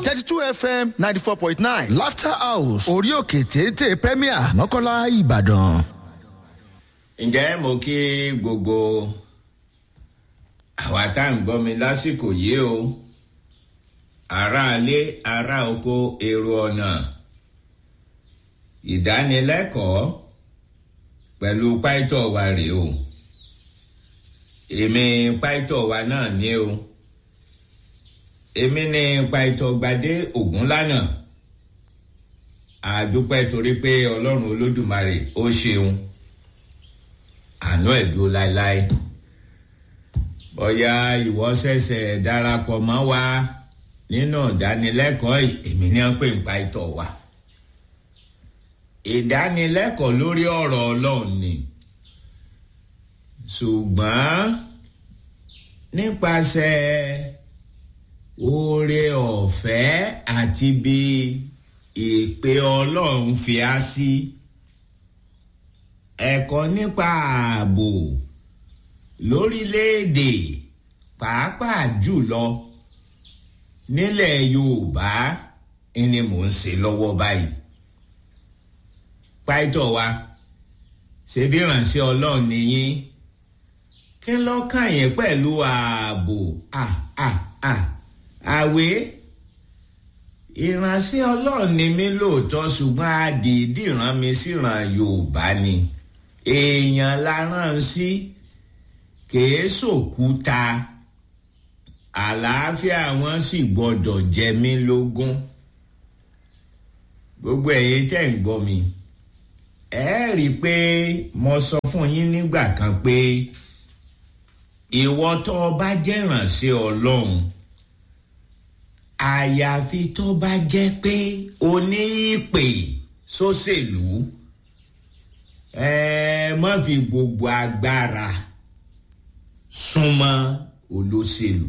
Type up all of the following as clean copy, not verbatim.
32 FM 94.9 Laughter House orí òkè téńté Premier Mọ́kọ́lá Ìbàdàn. ǹjẹ́ mo kí gbogbo àwa tá à ń gbọ́ mi lásìkò yìí o aráalé ará oko èrò ọ̀nà ìdánilẹ́kọ̀ọ́ pẹ̀lú pàìtọ́ wa rèé o èmi pàìtọ́ wa náà ní o èmi ní pàìtọ́ Gbadé Ògúnlànà àdúpẹ́ torí pé Ọlọ́run Olódùmarè ó ṣeun àánú ẹ̀ dúró láéláé bóyá ìwọ ṣẹ̀ṣẹ̀ darapọ̀ mọ́ wa nínú ìdánilẹ́kọ̀ọ́ èmi ní à ń pè ń pàìtọ́ wa ìdánilẹ́kọ̀ọ́ lórí ọ̀rọ̀ Ọlọ́run ni ṣùgbọ́n nípasẹ̀ oore ọ̀fẹ́ àti bí ìpè Ọlọ́run fi á sí ẹ̀kọ́ nípa ààbò lórílẹ̀-èdè pàápàá jùlọ nílẹ̀ Yorùbá ni mò ń ṣe lọ́wọ́ báyìí pàìtọ́ wa ṣe bí ìránṣẹ́ Ọlọ́run nìyí kí ló kàn yín pẹ̀lú ààbò àwẹ̀ ìránṣẹ́ Ọlọ́run ni mí lóòótọ́ ṣùgbọ́n àdìídì rán mi síran Yorùbá ni èèyàn la rán sí kìí ṣòkúta àlàáfíà wọn sì gbọ́dọ̀ jẹ mí lógún gbogbo ẹ̀yin tẹ́ ń gbọ́ mi ẹ rí i pé mo sọ fún yín nígbà kan pé ìwọ tó bá jẹ́ ìránṣẹ́ Ọlọ́run àyàfi tó bá jẹ́ pé o ní ìpè sóṣèlú má fi gbogbo agbára súnmọ́ olóṣèlú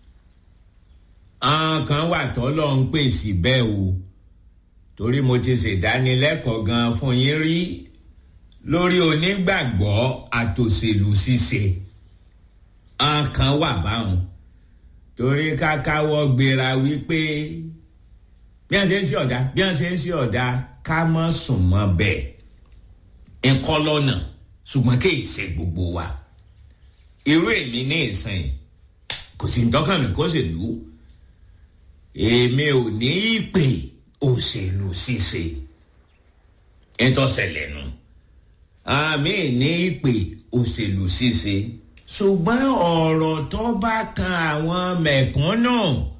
àwọn kan wà tọ́lọ́run pè sí bẹ́ẹ̀ o torí mo ti ṣèdánilẹ́kọ̀ọ́ gan fún yín rí lórí onígbàgbọ́ àtòṣèlú ṣíṣe àwọn kan wà báwọn torí kákáwọ́ gbéra wípé bí wọ́n ṣe ń ṣe ọ̀dà ká mọ́ sùn mọ́ bẹ́ẹ̀ ẹ̀kọ́ lọ́nà ṣùgbọ́n kì í ṣe gbogbo wa irú èmi ní ìsìn kò sí dọ́kàn mi kó ṣèlú èmi ò ní ìpè òṣèlú ṣíṣe ìtọ́sẹ̀lẹ̀ nù àmì ní ìpè òṣèlú ṣíṣe ṣùgbọ́n ọ̀rọ̀ tó bá kan àwọn mẹ̀kúnnù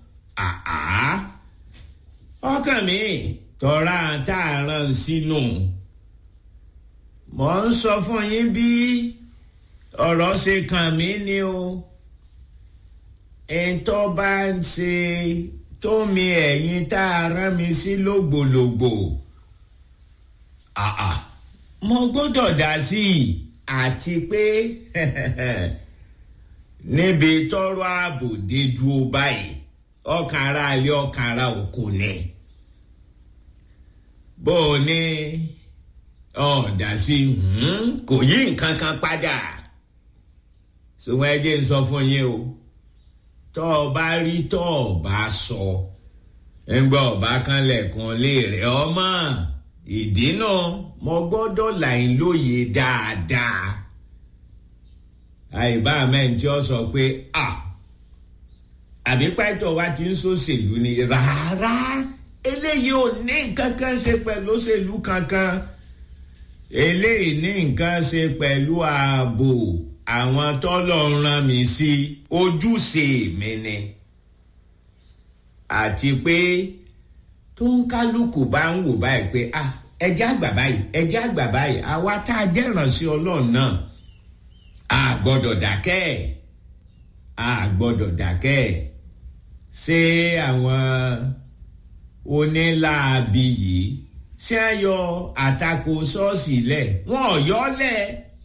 ọkàn mi tọ́ra tá a rán sínú mò ń sọ fún yín bí ọ̀rọ̀ ṣe kàn mí ni o ẹ̀ńtọ́ bá ń ṣe tó mi ẹ̀yìn tá a rán mi sí lògbòlògbò mo gbọ́dọ̀ dá sí i àti pé níbi tọ́rọ̀ ààbò dé dúró báyìí ọkàn ara ilé ọkàn ara oko ni bó o ní ọ̀dà sí kò yí nǹkan kan padà ṣùgbọ́n ẹ jẹ́ ń sọ fún yín o tọ́ ọ bá rí tọ́ ọ bá sọ ẹgbẹ́ ọba kan lẹ̀kan lè rẹ̀ ọmọ ìdí náà mo gbọ́dọ̀ láì lóye dáadáa àìbá mẹ́ǹtí ọ sọ pé àbí pàìtọ́ wa ti ń ṣòṣèlú ni rárá eléyìí ò ní nǹkan kan ṣe pẹ̀lú òṣèlú kankan eléyìí ní nǹkan ṣe pẹ̀lú ààbò àwọn tọ́lọ́run rán mi sí ojúṣe mi ni àti pé tó ń kálukú bá ń wò báyìí pé ẹjẹ́ àgbà báyìí àwa tá a jẹ́ ìránṣẹ́ Ọlọ́run náà a gbọ́dọ̀ dákẹ́ ṣé àwọn onílàábí yìí ṣé ń yọ àtakò ṣọ́ọ̀ṣì lẹ̀ wọ́n ò yọ lẹ̀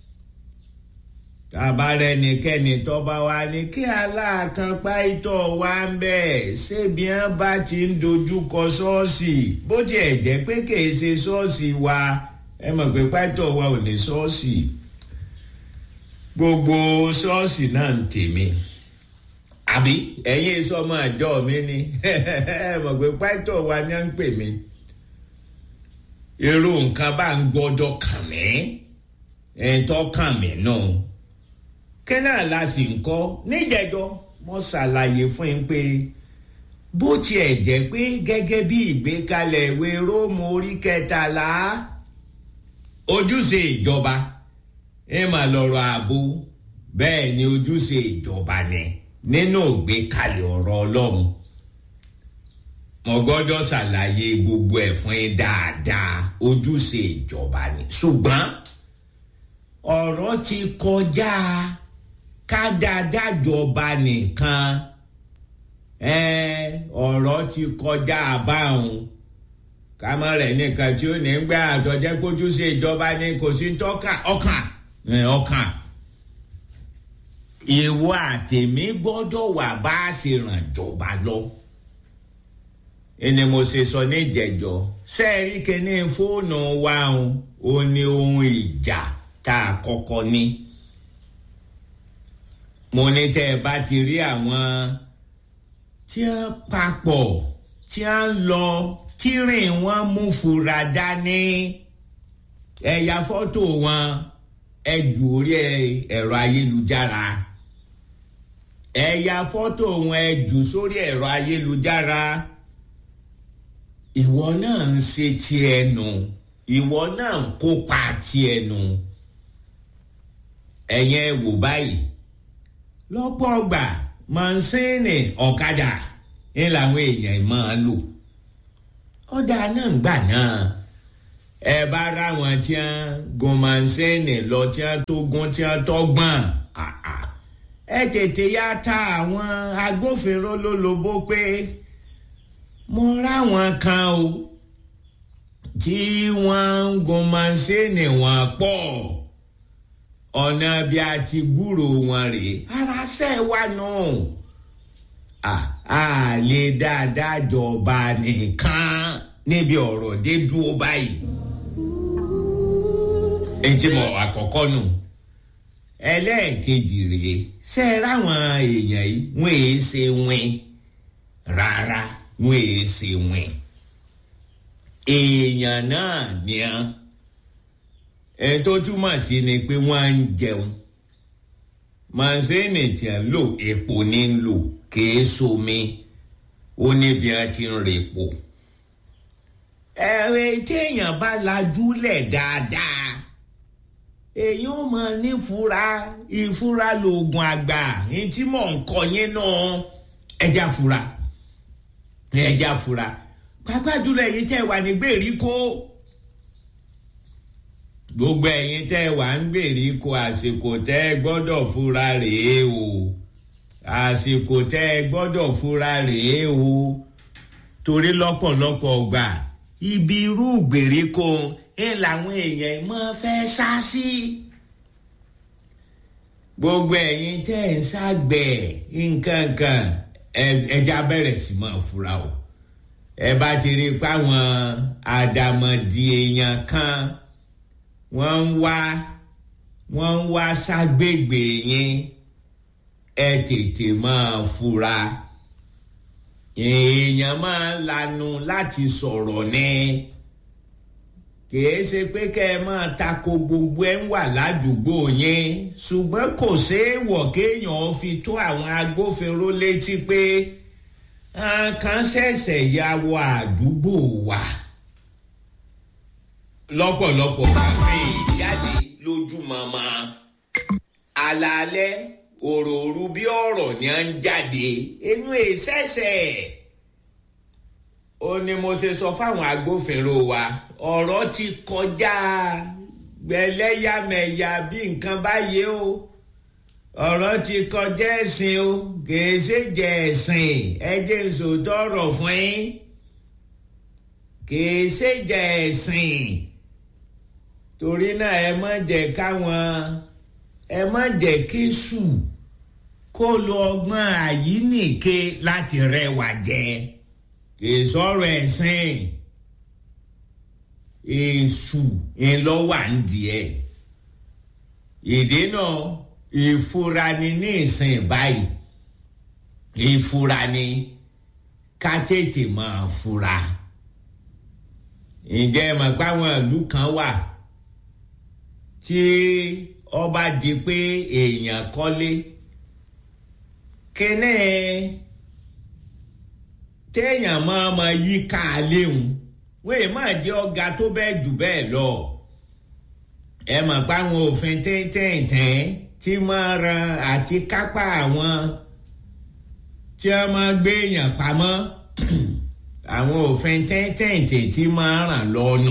tàbárẹ́nikẹ́ni tó bá wá ní kí aláàkàn pàìtọ́ wá ń bẹ̀ ṣébi wọ́n bá ti ń dojúkọ ṣọ́ọ̀ṣì bó tiẹ̀ jẹ́ pé kìí ṣe ṣọ́ọ̀ṣì wa ẹ mọ̀ pé pàìtọ́ wa ò ní ṣọ́ọ̀ṣì gbogbo ṣọ́ọ̀ṣì náà ń tèmi àbí ẹ̀yin sọmọ àjọ mi ni mọ̀ pé pàtó wa ni à ń pè mí irú nǹkan bá ń gbọ́dọ̀ kàn mí ẹ̀ńtọ́ kàn mí náà kí náà la sì ń kọ́ níjẹ̀jọ́ mo ṣàlàyé fún yín pé bó tiẹ̀ jẹ́ pé gẹ́gẹ́ bí ìgbékalẹ̀ ìwé Róòmù orí 13 ojúṣe ìjọba ẹ mà lọ́rọ̀ ààbò bẹ́ẹ̀ ni ojúṣe ìjọba ni nínú ìgbékalẹ̀ ọ̀rọ̀ Ọlọ́run mo gbọ́dọ̀ ṣàlàyé gbogbo ẹ̀ fún yín dáadáa ojúṣe ìjọba ni ṣùgbọ́n ọ̀rọ̀ ti kọjá kádàdájọba nìkan ọ̀rọ̀ ti kọjá báwọn kámọ́rẹ̀ nìkan tí ó ní gbà àtọ́jẹ́ pójúṣe ìjọba ni kò sí tọ́ka ọkàn ìwọ àtèmi gbọ́dọ̀ wà bá a ṣe ràn jọba lọ ẹni mo ṣe sọ ní ìjẹjọ sẹ́ẹ̀rí kẹ́ni fóònù wa ò ní ohun ìjà tá a kọ́kọ́ ní mo ní tẹ́ ẹ bá ti rí àwọn tí wọ́n papọ̀ tí wọ́n lọ tí rìn wọ́n mú fura dání ẹ ya fọ́tò wọn ẹ jù orí ẹ̀rọ ayélujára ẹ ya fọ́tò wọn ẹ jù sórí ẹ̀rọ ayélujára ìwọ náà ń ṣe tiẹ̀ nù ìwọ náà ń kópa tiẹ̀ nù ẹ̀yin ẹ wò báyìí lọ́pọ̀ ọgbà mọ̀nsẹ́ẹ̀nì ọ̀kadà ń làwọn èèyàn máa lò ọ̀dà náà ń gbà náà ẹ bá ráwọn tí wọ́n gun mọ̀nsẹ́ẹ̀nì lọ tí wọ́n tó gun tí wọ́n tó gbọ̀n ẹ tètè yá ta àwọn agbófinró lólobó pé mo ráwọn kan o tí wọ́n ń gun mọ̀nsẹ́ẹ̀nì wọn pọ̀ ọ̀nà bí a ti gbúrò wọn rèé ara ṣe wà nù a lè dáadáa jọba nìkan níbi ọ̀rọ̀ dé dúró báyìí ẹtí mọ̀ àkọ́kọ́ nù ẹlẹ́ẹ̀kejì rèé ṣe ráwọn èèyàn yìí wọ́n èé ṣe wín rárá wọ́n èé ṣe wín èèyàn náà ni á ẹ̀ tó túmọ̀ sí ni pé wọ́n ń jẹun màsíìnì tí a lò epo ní ń lò kìí somi ó níbi a ti ń repo ẹ̀rẹ̀ téèyàn bá lajúlẹ̀ dáadáa èèyàn mọ̀ ní ìfura lóògùn àgbà ní tí mò ń kọ yín náà ẹja fura pàápàá jùlọ èyí tẹ́ wà ní gbèríko gbogbo ẹ̀yin tẹ́ wà ń gbèríko àsìkò tẹ́ gbọ́dọ̀ fura rèé o àsìkò tẹ́ gbọ́dọ̀ fura rèé o torí lọ́pọ̀lọpọ̀ gbà ibi irú gbèríko làwọn èèyàn máa fẹ́ sá sí gbogbo ẹ̀yin tẹ́ ń ṣàgbẹ̀ nǹkan kan ẹja bẹ̀rẹ̀ sí máa fura o ẹ bá ti rí i pé àwọn àdàmọ̀dì èèyàn kan wọ́n ń wá ságbègbè yín ẹ tètè máa fura èèyàn máa lanu láti sọ̀rọ̀ ní kìí ṣe pé kẹ́ ẹ máa tako gbogbo ẹ̀ ń wà ládùúgbò yín ṣùgbọ́n kò séèwọ̀ kéèyàn fi tó àwọn agbófinró létí pé kan ṣẹ̀ṣẹ̀ ya wọ àdúgbò wa lọ́pọ̀lọpọ̀ káfí jáde lójúmọmọ alaalẹ́ òròòru bí ọ̀rọ̀ ni à ń jáde inú ìṣẹ̀ṣẹ̀ ó ní mo ṣe sọ fáwọn agbófinró wa ọ̀rọ̀ ti kọjá gbẹlẹ́yàmẹ̀yà bí nǹkan báyìí o ọ̀rọ̀ ti kọjá ẹ̀sìn o kìí ṣe jẹ́ ẹ̀sìn ẹjẹ́ ìṣòótọ́ ọ̀rọ̀ fún yín kìí ṣe jẹ́ ẹ̀sìn torí náà ẹ má jẹ́ kéṣù kó lo ọgbọ́n àyínìke láti rẹwà jẹ kìí sọ̀rọ̀ ẹ̀sìn èṣù ńlọ́wà ń díẹ̀ ìdí náà ìfura ni ní ìsìn báyìí ìfura ni ká tètè máa fura. Ǹjẹ́ ẹ mọ̀ pé àwọn ìlú kan wà tí ọba di pé èèyàn kọ́lé kíní téèyàn máa yí ká léhùn wéè má jẹ́ ọ̀gá tó bẹ́ẹ̀ jù bẹ́ẹ̀ lọ. Ẹ mọ̀ pé àwọn òfin tẹ́ntẹ́ntẹ́n tí máa ran àti kápá àwọn tí wọ́n máa gbé èèyàn pamọ́ àwọn òfin tẹ́ntẹ́ntẹ́n tí máa ràn lọ́nù.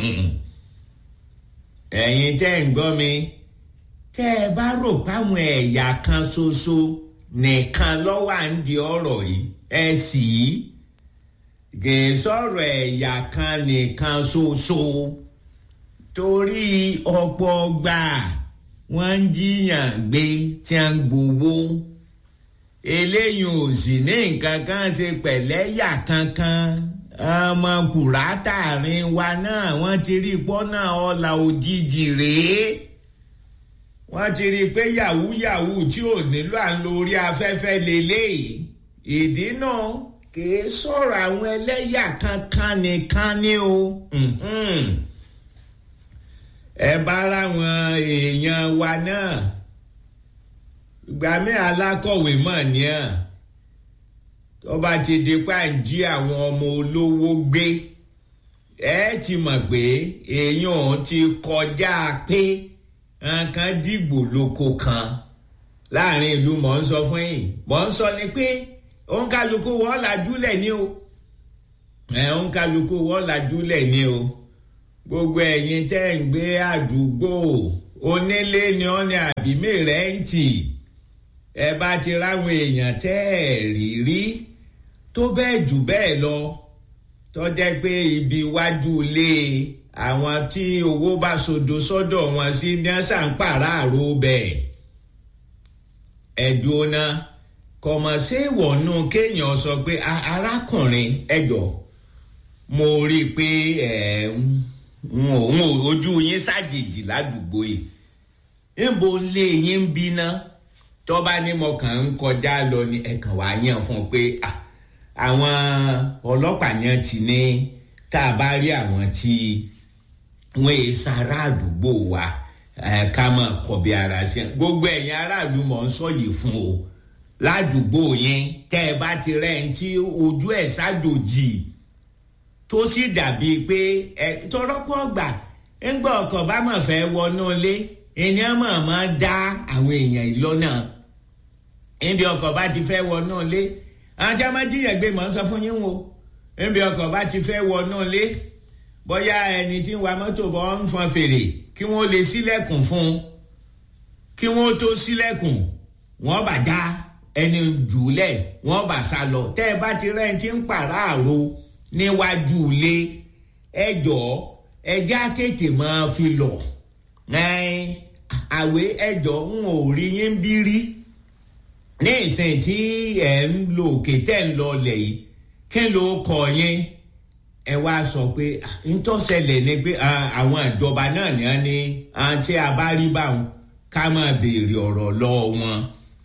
Ẹ̀yin tẹ́ ń gbọ́ mi tẹ́ ẹ bá rò páwọn ẹ̀yà kan ṣoṣo nìkan ló wà ń di ọ̀rọ̀ yìí ẹ sì kì í sọ̀rọ̀ ẹ̀yà kan nìkan ṣoṣo torí ọ̀pọ̀ gbà wọ́n ń jiyàn gbé tí wọ́n ń gbowó eléyìí ò sì ní nǹkan kan ṣe pẹ̀lẹ́yà kankan ọmọ kùrátàrin wa náà wọ́n ti rí pọ́nà ọ̀la òjijì rèé wọ́n ti rí pé yahoo tí ò nílò à ń lo orí afẹ́fẹ́ lélẹ́yìí ìdí náà kìí sọ̀rọ̀ àwọn ẹlẹ́yà kankan nìkan ni o. Ẹ bá ráwọn èèyàn wa náà gbàmí alákọ̀wé mọ̀ ní à tó bá ti di pàǹjí àwọn ọmọ olówó gbé ẹ ti mọ̀ pé èèyàn ti kọjá pé nǹkan dìgbò lóko kan láàrin ìlú mọ̀ ń sọ fún yín mọ̀ ń sọ ni pé òǹkàlùkù wọ́n làjúlẹ̀ ní o òǹkàlùkù wọ́n làjúlẹ̀ ní o gbogbo ẹ̀yin tẹ́ ń gbé àdúgbò onílé ni wọ́n ní àbí mẹ́rẹ̀ẹ́ǹtì ẹ bá ti ráwọn èèyàn tẹ́ ẹ̀ rí tó bẹ́ẹ̀ jù bẹ́ẹ̀ lọ tó jẹ́ pé ibi iwájú ilé àwọn tí owó bá sodo sọ́dọ̀ wọn sí ní sàǹpàràrò bẹ́ẹ̀ ẹ̀dùn náà kọ̀mọ̀ sí ìwọ̀nù kéèyàn sọ pé arákùnrin ẹjọ́ mo rí i pé ojú yín ṣàjèjì ládùúgbò yìí níbo lé yín ń bínà tó bá ní mo kàn ń kọjá lọ ní ẹ̀kàn wá yàn fún un pé àwọn ọlọ́pàá yẹn ti ní tá a bá rí àwọn tí wọ́n yé sára àdúgbò wa ká máa kọ̀bí ara sí gbogbo ẹ̀yin aráàlú mọ̀ ń sọ yìí fún o ládùúgbò yẹn tẹ́ ẹ bá ti rẹ́ ń tí ojú ẹ̀ ṣàjòjì tó sì dàbí pé tọrọpọ̀ gbà ń gbọ́ ọkọ̀ bá mọ̀ fẹ́ wọnú ilé ènìyàn máa dá àwọn èèyàn ìlọ́nà níbi ọkọ̀ bá ti fẹ́ wọnú ilé ajá má jíyàn gbé mọ̀ ń sọ fún yín o níbi ọkọ̀ bá ti fẹ́ wọnú ilé bóyá ẹni tí ń wa mọ́tò bọ́ ń fọn fèrè kí wọ́n lè ṣílẹ̀kùn fún un kí wọ́n tó ṣílẹ̀kùn wọ́n bá já ẹni jùlẹ̀ wọ́n bá sá lọ tẹ́ ẹ bá ti rẹ́ ẹni tí ń pàráàrò níwájú ilé ẹjọ́ ẹjá tètè máa fi lọ àwé ẹjọ́ ń ò rí yín bí rí ní ìsìn tí ẹ̀ ń lo òkè tẹ́ ń lọ lẹ̀ yìí kí ló kọ yín ẹ wá sọ pé ntọ́sẹ̀lẹ̀ ni pé àwọn ìjọba náà ní á ní àti abárí báwọn ká máa béèrè ọ̀rọ̀ lọ́wọ́ wọn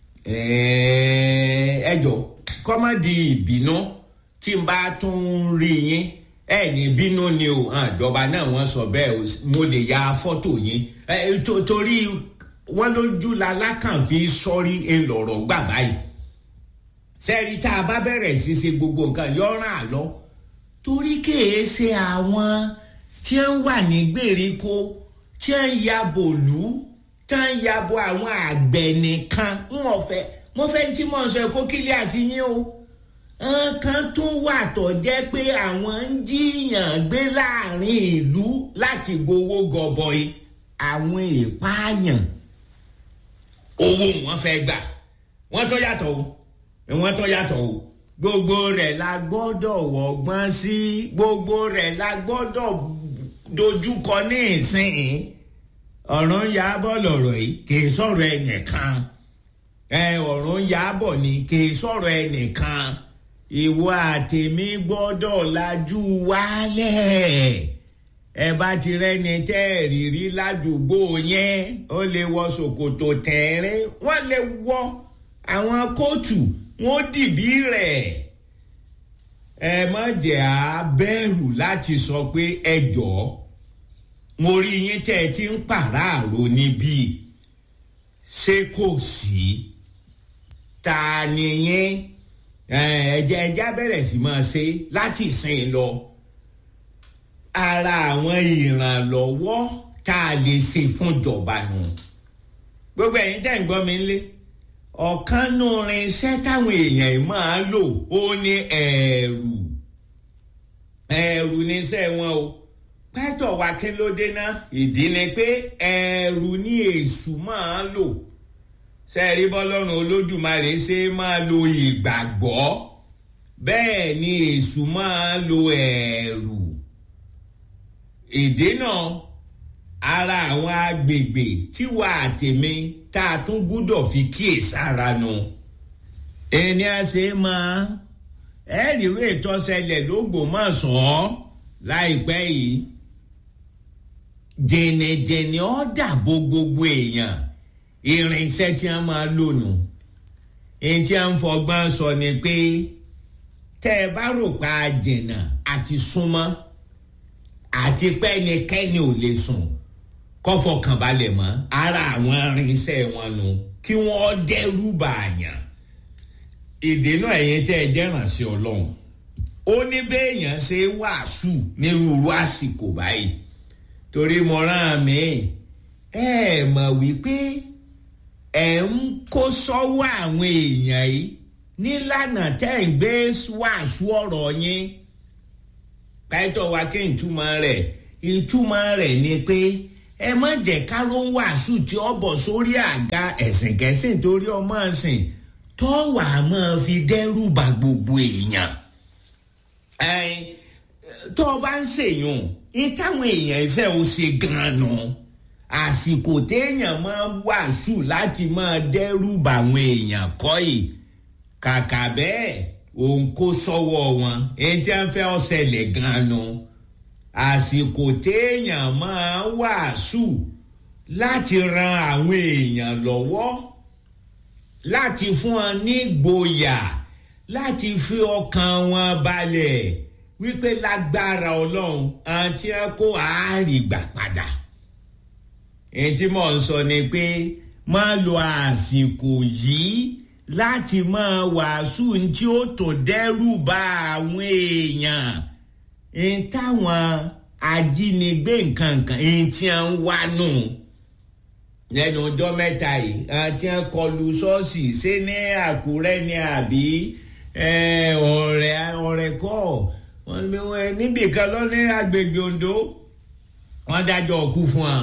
ẹjọ́ kọ́mọ́dì ìbínú tí n bá tún rí yín ní bínú ni o ìjọba náà wọ́n sọ bẹ́ẹ̀ mo lè ya fọ́tò yín torí wọ́n lójú lalákànfí sọ́rí ńlọrọ̀ gbà báyìí sẹ́ẹ̀rí tá a bá bẹ̀rẹ̀ sí ṣe gbogbo nǹkan yọ̀ràn àlọ́ torí kèé ṣe àwọn tí ń wà ní gbèríko tí ń yabò lù tí ń yabò àwọn àgbẹ̀ nìkan mo fẹ́ tí mo sọ kó kílẹ̀ àṣìyìn o nǹkan tún wà tó jẹ́ pé àwọn ń jiyàn gbé láàrin ìlú láti gbowó gọbọi àwọn ìpààyàn owó wọn fẹ́ gbà wọ́n tó yàtọ̀ o gbogbo rẹ̀ la gbọ́dọ̀ wọ̀gbọ́n sí gbogbo rẹ̀ la gbọ́dọ̀ dojúkọ ní ìsìn ọ̀run yàbọ̀ lọ̀rọ̀ yìí kì í sọ̀rọ̀ ẹnìkan ọ̀run yàbọ̀ ni kì í sọ̀rọ̀ ẹnìkan ìwọ àtèmi gbọ́dọ̀ lajú wálẹ̀ ẹ bá ti rẹ́ni tẹ́ ẹ̀ rírí ládùúgbò yẹn ó lè wọ ṣòkòtò tẹ̀ẹ́rẹ́ wọ́n lè wọ àwọn kóòtù wọ́n dìbí rẹ̀. Ẹ má jẹ́ á bẹ̀rù láti sọ pé ẹ jọ̀ọ́ mo rí yín tẹ́ ẹ ti ń pàráàrò níbí ṣé kò sí ta ni yín ẹ̀jẹ̀ bẹ̀rẹ̀ sí máa ṣe láti sìn lọ. Ara àwọn ìrànlọ́wọ́ tá a lè ṣe fún ìjọba nù. Gbogbo ẹ̀yin tẹ́ ń gbọ́ mi lé ọ̀kan nù irinṣẹ́ táwọn èèyàn máa lò ó ní ẹ̀rù níṣẹ́ wọn o. Pẹ́tọ̀ wa kí ló dé náà ìdí ni pé ẹ̀rù ní èṣù máa lò. Sẹ́ẹ̀rí bọ́lọ́run Olódùmarè ṣe máa lo ìgbàgbọ́ bẹ́ẹ̀ ni èṣù máa lo ẹ̀rù. Ìdí náà ara àwọn agbègbè tí wà àtẹ̀mí tá a tún gbúdọ̀ fi kíyèsára nù. Ẹni a ṣe máa ẹ̀rìrò ìtọ́sẹ̀lẹ̀ l'Ógbómọ̀ṣọ́ láìpẹ́ yìí. Jẹ̀nẹ̀jẹ̀nẹ̀ ó dàbò gbogbo èèyàn irinṣẹ́ tí wọ́n máa lò nù. Èyí tí wọ́n fọgbọ́n sọ ni pé tẹ́ ẹ bá rò pa jìnnà àti súnmọ́ àti pé ẹnikẹ́ni ò lè sùn kó fọkànbalẹ̀ mọ́ ara àwọn irinṣẹ́ wọn nù kí wọ́n dẹ́rù bàyàn. Ìdènà ẹ̀yin tẹ́ ẹ jẹ́ ìránṣẹ́ Ọlọ́run ó ní béèyàn ṣe wàásù nírúurú àsìkò báyìí torí mo rán mi ẹ mọ̀ wípé ẹ̀ ń kó sọ́wọ́ àwọn èèyàn yìí nílànà tẹ́ ń gbé wàásù ọ̀rọ̀ yín. Pẹ́tọ̀ wa kí ìtumọ̀ rẹ̀ ni pé ẹ má jẹ́ ká ló ń wàásù tí ó bọ̀ sórí àga ẹ̀sìn kẹsìn torí ọmọ ẹ̀sìn tó wà máa fi dẹ́rù bà gbogbo èèyàn. Tó o bá ń ṣèyàn ní táwọn èèyàn ìfẹ́ ò ṣe gan-an nù. Àsìkò téèyàn máa wàásù láti máa dẹ́rù bà àwọn èèyàn kọ́ yìí kàkà bẹ́ẹ̀ òun kó sọ́wọ́ wọn èyí tí wọ́n fẹ́ ọ̀sẹ̀lẹ̀ gan-an nù. Àsìkò téèyàn máa wàásù láti ran àwọn èèyàn lọ́wọ́ láti fún wọn ní gboyà láti fi ọkàn wọn balẹ̀ wípé lágbára Ọlọ́run àti ẹ kó àárìgbà padà. Èyí tí mò ń sọ ni pé máa lo àsìkò yìí láti máa wàásù tí ó tó dẹ́rù bà àwọn èèyàn. Èyí táwọn ajínigbé nǹkankan èyí tí a ń wá nù. Lẹ́nu ọjọ́ mẹ́ta yìí àti ẹ kọlù ṣọ́ọ̀ṣì ṣé ní Àkúrẹ́ ni àbí ọ̀rẹ́ kọ́ níbìkan lọ́ní agbègbè Oǹdó wọ́n dájọ́ ọkú fún wa.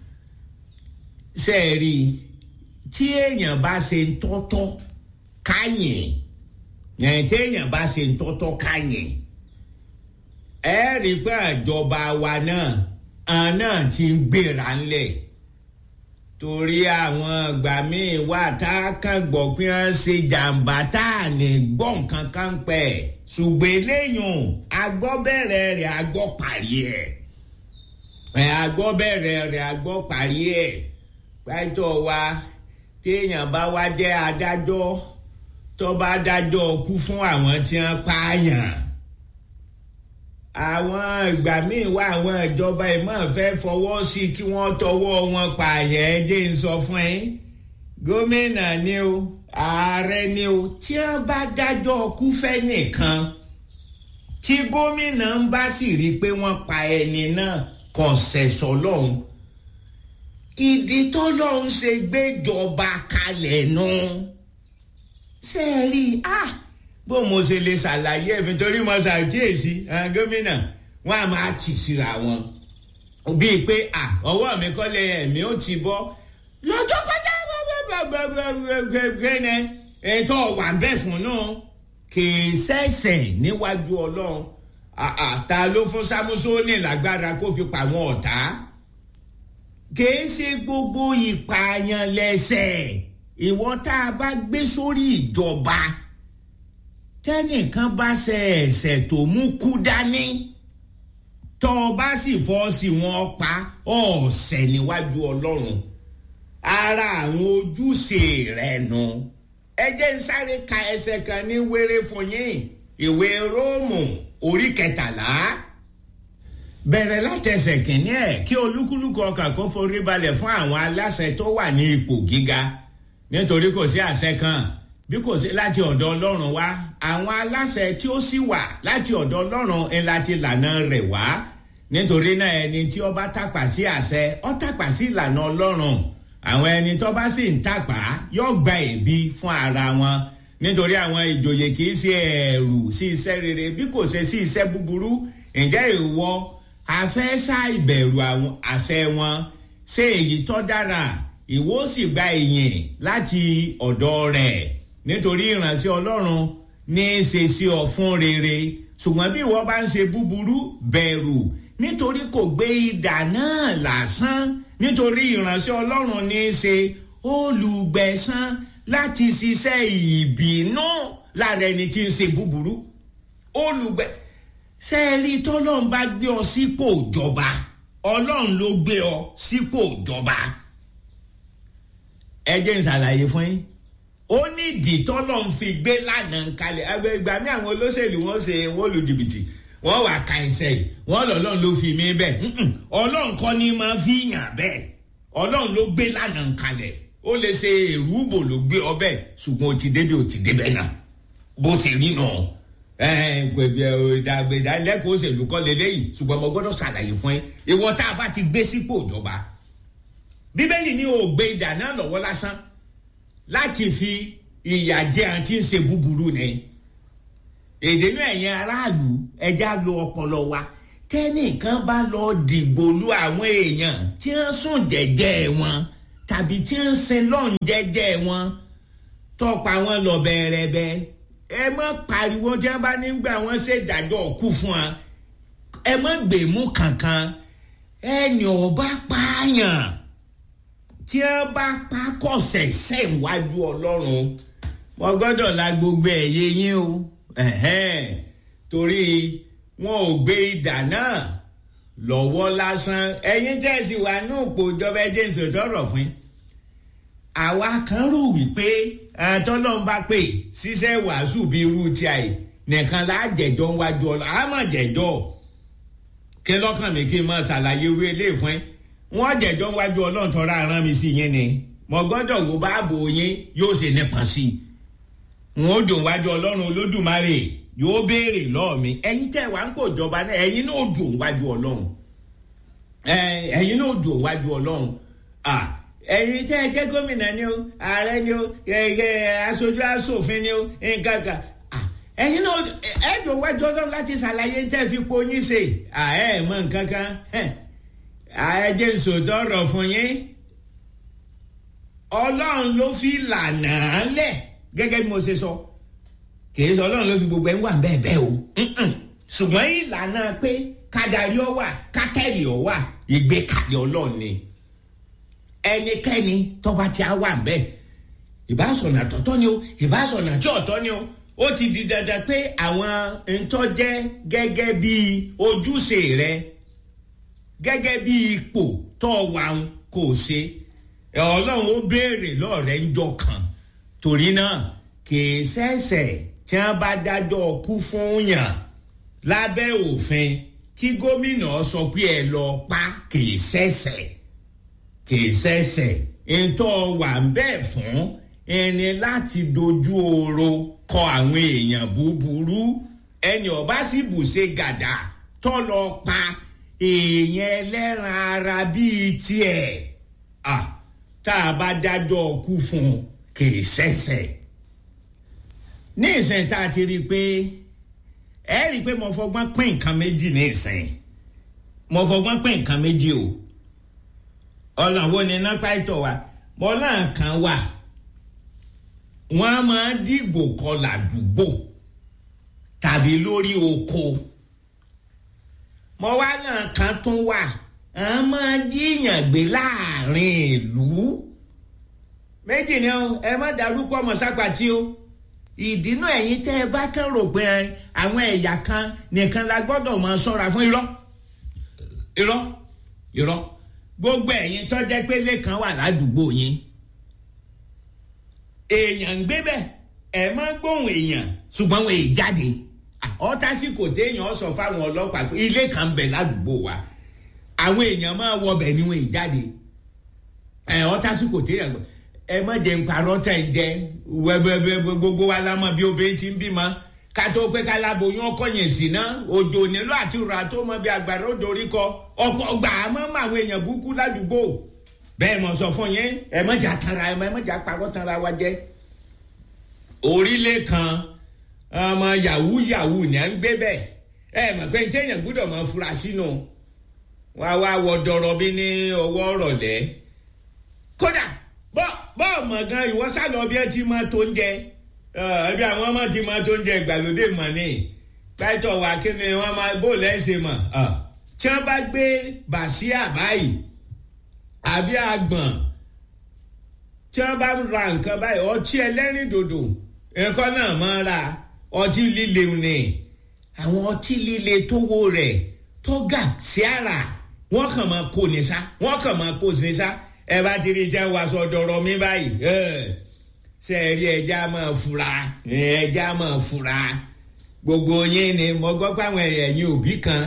Sẹ́ẹ̀rí tí èèyàn bá ṣe ń tọ́tọ́ káyìn téèyàn bá ṣe ń tọ́tọ́ káyìn ẹ rí pé ìjọba wa náà ti ń gbéra ńlẹ̀ torí àwọn ìgbà míì wà tá a kàn gbọ́ pé wọ́n ṣe jàǹbá tá a ní gbọ́ nǹkan kan pẹ̀ ṣùgbọ́n eléyìí agbọ́bẹ̀rẹ̀ rẹ̀ agbọ́ parí ẹ̀ agbọ́bẹ̀rẹ̀ rẹ̀ agbọ́ parí ẹ̀ pẹ́tọ́ wa téèyàn bá wá jẹ́ adájọ́ tó bá dájọ́ kú fún àwọn tí wọ́n pààyàn. Àwọn ìgbà míì wá àwọn ìjọba ìmọ̀ fẹ́ fọwọ́ sí kí wọ́n tọwọ́ wọn pààyàn ẹ jẹ́ ń sọ fún yín. Gómìnà ni o ààrẹ ni o tí wọ́n bá dájọ́ kú fẹ́ nìkan tí gómìnà ń bá sì rí i pé wọ́n pa ẹni náà kò ṣẹ̀ṣọ́ lọ́hùn. Ìdí tó lọ́hùn ṣe gbéjọba kalẹ̀ nù. Ṣé ẹ rí bó mo ṣe lè ṣàlàyé ẹ̀fìn torí mo ṣàkíyèsí gómìnà wọn a máa tì síra wọn bíi pé ọwọ́ mi kọ́lé ẹ̀mí ó ti bọ́ lọ́jọ́ kọjá gbẹ́gbẹ́gbẹ́gbẹ́gbẹ́ ètò wà ń bẹ̀ fún náà kì í ṣẹ̀ṣẹ̀ níwájú Ọlọ́run ta ló fún Sámúsónì lágbára kó fi pa àwọn ọ̀tá kìí ṣe gbogbo ìpààyàn lẹ́sẹ̀ ìwọ tá a bá gbé sórí ìjọba tẹ́nìkan bá ṣe ẹ̀ṣẹ̀ tó mú kú dání tọ́ ọ bá sì fọ́ sí wọn pa ọ̀sẹ̀ níwájú Ọlọ́run ara àwọn ojúṣe rẹ̀ nù ẹ jẹ́ ń sáré ka ẹsẹ̀ kan ní wéré fún yín ìwé Róòmù orí 13 bẹ̀rẹ̀ látẹsẹ̀ kìíní ẹ̀ kí olúkúlùkù ọkàn kó forí balẹ̀ fún àwọn aláṣẹ tó wà ní ipò gíga nítorí kò sí àṣẹ kan bí kò sí láti ọ̀dọ̀ Ọlọ́run wá àwọn aláṣẹ tí ó sì wà láti ọ̀dọ̀ Ọlọ́run ń láti lànà rẹ̀ wá nítorí náà ẹni tí ó bá tàpá sí àṣẹ ó tàpá sí ìlànà Ọlọ́run àwọn ẹni tó bá sì ń tàpá yóò gba ẹ̀bi fún ara wọn nítorí àwọn ìjòyè kì í ṣe ẹ̀rù sí iṣẹ́ rere bí kò ṣe sí iṣẹ́ búburú ǹjẹ́ ìwọ afẹ́sà ìbẹ̀rù àwọn àṣẹ wọn ṣe èyí tó dára ìwọ sì gba ìyìn láti ọ̀dọ̀ rẹ̀ nítorí ìránṣẹ́ Ọlọ́run ní í ṣe sí ọ fún rere ṣùgbọ́n bí ìwọ bá ń ṣe búburú bẹ̀rù nítorí kò gbé idà náà lásán nítorí ìránṣẹ́ Ọlọ́run ní í ṣe olùgbẹ̀san láti ṣiṣẹ́ ìbínú lára ẹni tí ń ṣe búburú ṣé ẹ rí tọ́lọ́run bá gbé ọ sípò ìjọba Ọlọ́run ló gbé ọ sípò ìjọba ẹ jẹ́ n ṣàlàyé fún yín ó ní ìdí tọ́lọ́run fi gbé lánàá kalẹ̀ ìgbà ní àwọn olóṣèlú wọ́n lu jìbìtì wọ́n wà ka ẹsẹ̀ yìí wọ́n lọ́lọ́run ló fi mí bẹ́ẹ̀ Ọlọ́run kọ́ ni máa fi yàn bẹ́ẹ̀ Ọlọ́run ló gbé lánàá kalẹ̀ ó lè ṣe èrúbò ló gbé ọ bẹ́ẹ̀ ṣùgbọ́n ó ti débẹ̀ náà bó ṣe rí náà ìdánilẹ́kọ̀ọ́ òṣèlú kọ́ lélẹ́yìn ṣùgbọ́n mo gbọ́dọ̀ ṣàlàyé fún ẹ ìwọ tá a bá ti gbé sípò ìjọba bíbélì ní o gbé idà náà lọ́wọ́ lásán láti fi ìyà jẹ àti ń ṣe búburú ni èdè náà ẹ̀yin aráàlú ẹja lo ọpọlọ wa kẹ́nìkan bá lọ dìgbò lu àwọn èèyàn tí wọ́n sùn jẹ́jẹ́ wọn tàbí tí wọ́n sin lọ́n jẹ́jẹ́ wọn tọ́pa wọn lọ bẹ́ẹ̀rẹ́bẹ́ ẹ má pariwo tí wọ́n bá nígbà wọn ṣèdájọ́ kú fún wa ẹ má gbèmú kankan ẹni ò bá pààyàn tí wọ́n bá pa kọ̀sẹ̀ sẹ́wájú Ọlọ́run wọ́n gbọ́dọ̀ la gbogbo ẹ̀yẹ yín o torí wọn ò gbé idà náà lọ́wọ́ lásán ẹ̀yin tẹ̀sí wa ní òpó ìjọba ẹ̀jẹ̀ ìṣòtọ́rọ̀ fún yín àwa kan rò wípé àtọ́lọ́n bá pè ṣiṣẹ́ wàásù bíi irú tí a yìí nìkan láàjẹjọ́ wájú Ọlọ́run àmọ́ jẹjọ́ kí lọ́kàn mi kí n máa ṣàlàyé irú eléyìí fún yín wọ́n jẹjọ́ wájú Ọlọ́run tọ́ra aràn mi sí yín ni mo gbọ́dọ̀ wo báàbò yín yóò ṣe nípa sí i wọ́n dùn wájú Ọlọ́run Olódùmarè yóò béèrè lọ́ọ̀ mi ẹ̀yin tẹ́ wà ń pò jọba náà ẹ̀yin náà dùn wájú Ọlọ́run ẹ̀yin náà dùn wájú Ọlọ́run ẹ̀yin tẹ́ ẹ jẹ́ gómìnà ni o ààrẹ ni o aṣojú aṣòfin ni o nǹkan kan ẹ̀yin náà ẹ dùn wájú Ọlọ́run láti ṣàlàyé tẹ́ fi po yín ṣe ẹ mọ̀ nǹkan kan ẹ jẹ́ n sòótọ́ ọ̀rọ̀ fún yín Ọlọ́run ló fi lànà lẹ̀ gẹ́gẹ́ bí mo ṣe sọ kìí sọ Ọlọ́run ló fi gbogbo ẹ̀ ń wà bẹ́ẹ̀ o ṣùgbọ́n ìlànà pé kádàrí ọ wà kátẹ́lì ọ wà ìgbékalẹ̀ Ọlọ́run ni ẹnikẹ́ni tọ́ba tí a wà bẹ́ẹ̀ ìbásọ̀nà tọ́tọ́ ni o ìbásọ̀nà tí ọ̀tọ́ ni o ó ti di dandan pé àwọn ntọ́jẹ́ gẹ́gẹ́ bí ojúṣe rẹ gẹ́gẹ́ bí ipò tó wà kò ṣe Ọlọ́run ó béèrè lọ́ọ̀rẹ́ ńjọ́ kan torí náà kìí ṣẹ̀ṣẹ̀ tí wọ́n bá dájọ́ kú fún yàn lábẹ́ òfin kí gómìnà sọ pé ẹ lọ pa kìí ṣẹ̀ṣẹ̀ ntọ́ wà ń bẹ́ẹ̀ fún ẹni láti dojú oró kọ àwọn èèyàn búburú ẹni ọba sì bù ṣe gàdà tó lọ pa èèyàn ẹlẹ́ran ara bíi tiẹ̀ tá a bá dájọ́ kú fún kìí ṣẹ̀ṣẹ̀ ní ìsìn tá a ti rí i pé ẹ rí i pé mo fọgbọ́n pín nǹkan méjì ní ìsìn mo fọgbọ́n pín nǹkan méjì o ọ̀làwọ̀ ni iná pàìtọ̀ wa bọ́lá kan wà wọ́n á máa dìgbò kọlà àdúgbò tàbí lórí oko mo wá náà kan tún wà á máa jíyàn gbé láàrin ìlú méjì ni ẹ má darúgbó ọmọ sápàtì o ìdínú ẹ̀yin tẹ́ ẹ bá kàn rò pé àwọn ẹ̀yà kan nìkan la gbọ́dọ̀ máa ṣọ́ra fún irọ́ gbogbo ẹ̀yin tó jẹ́ pé lẹ́kan wà ládùúgbò yín èèyàn ń gbé bẹ́ẹ̀ ẹ̀ máa gbóhùn èèyàn ṣùgbọ́n wọn èè jáde ọ̀tásìkò téèyàn sọ fáwọn ọlọ́pàá pé ilé kan bẹ̀ ládùúgbò wa àwọn èèyàn máa wọbẹ̀ ni wọn èè jáde ọ̀tásìkò téèyàn ẹ má jẹ́ ń parọ́ tẹ̀ ń jẹ́ wẹ́wẹ́wẹ́ gbogbo wa lámọ́ bí obìnrin ti ń bímọ kátó pé kálábòyún ọkọ̀yìn sí ná òjò nílò àti ìrora tó mọ bí agbára ó dorí kọ ọ̀pọ̀ gbà á mọ́ àwọn èèyàn burúkú ládùúgbò bẹ́ẹ̀ mọ̀ sọ fún yẹn ẹ má jà tanra ẹ má jà parọ́ tanra wa jẹ́ orílẹ̀ kan ọmọ yahoo ni à ń gbé bẹ́ẹ̀ ẹ mọ̀ pé téèyàn gbúdọ̀ mọ̀ fura sínú wá wọ dọ̀rọ̀ bí ní ọwọ́ rọ̀lẹ́ kódà bọ́ọ̀ mọ̀ gan ìwọ sálọ bí ẹ ti máa tó ń jẹ ẹbí àwọn ọmọ ti máa tó ń jẹ ìgbàlódé mọ̀ ní pẹ́tọ̀ wà kí ni wọ́n máa bó lẹ́sẹ̀ mọ̀ tí wọ́n bá gbé bàṣíà báyìí àbí àgbọ̀n tí wọ́n bá ra nǹkan báyìí ọtí ẹlẹ́rìndòdò nǹkan náà máa ra ọtí líle ni àwọn ọtí líle tówó rẹ̀ tó gà sí àrà wọ́n kàn máa kó ní sá ẹ bá ti rí jẹ́ wàásù ọ̀dọ̀rọ̀ mi báyìí ṣe é rí ẹja máa fura gbogbo yín ni mo gbọ́ pé àwọn ẹ̀yin òbí kan